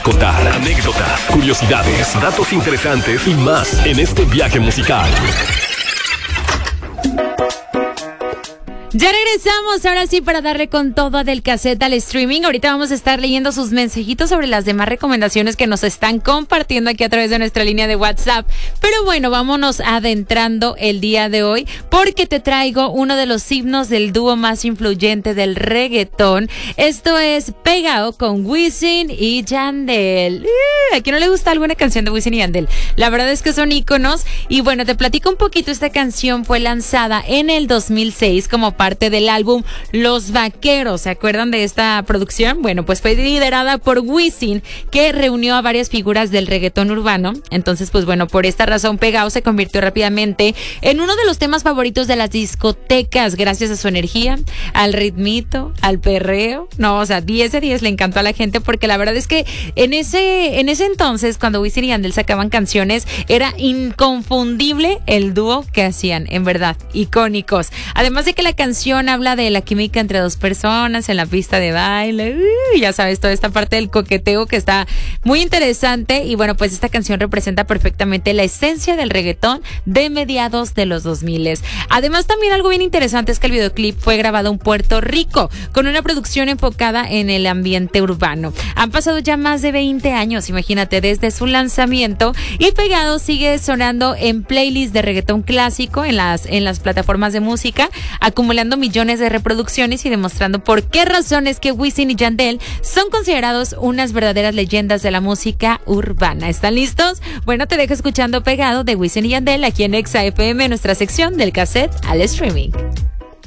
contar anécdotas, curiosidades, datos interesantes y más en este viaje musical. Ya regresamos, ahora sí, para darle con todo del cassette al streaming. Ahorita vamos a estar leyendo sus mensajitos sobre las demás recomendaciones que nos están compartiendo aquí a través de nuestra línea de WhatsApp. Pero bueno, vámonos adentrando el día de hoy porque te traigo uno de los himnos del dúo más influyente del reggaetón. Esto es Pegao con Wisin y Yandel. ¿A quién no le gusta alguna canción de Wisin y Yandel? La verdad es que son íconos. Y bueno, te platico un poquito. Esta canción fue lanzada en el 2006 como parte del álbum Los Vaqueros. ¿Se acuerdan de esta producción? Bueno, pues fue liderada por Wisin, que reunió a varias figuras del reggaetón urbano. Entonces, pues bueno, por esta razón Pegao se convirtió rápidamente en uno de los temas favoritos de las discotecas, gracias a su energía, al ritmito, al perreo. No, o sea, 10 de 10 le encantó a la gente, porque la verdad es que en ese entonces, cuando Wisin y Yandel sacaban canciones, era inconfundible el dúo que hacían, en verdad, icónicos. Además de que la canción habla de la química entre dos personas en la pista de baile, ya sabes, toda esta parte del coqueteo que está muy interesante. Y bueno, pues esta canción representa perfectamente la esencia del reggaetón de mediados de los 2000. Además, también algo bien interesante es que el videoclip fue grabado en Puerto Rico, con una producción enfocada en el ambiente urbano. Han pasado ya más de 20 años, imagínate, desde su lanzamiento, y Pegao sigue sonando en playlists de reggaetón clásico en las plataformas de música, acumulando millones de reproducciones y demostrando por qué razones que Wisin y Yandel son considerados unas verdaderas leyendas de la música urbana. ¿Están listos? Bueno, te dejo escuchando Pegado de Wisin y Yandel aquí en Exa FM, nuestra sección del cassette al streaming.